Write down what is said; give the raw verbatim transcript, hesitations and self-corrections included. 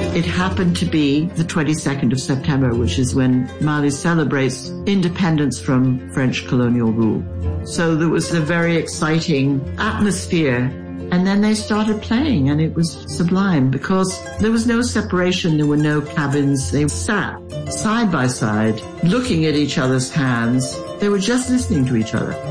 It happened to be the twenty-second of September, which is when Mali celebrates independence from French colonial rule. So there was a very exciting atmosphere. And then they started playing, and it was sublime because there was no separation. There were no cabins. They sat side by side, looking at each other's hands. They were just listening to each other.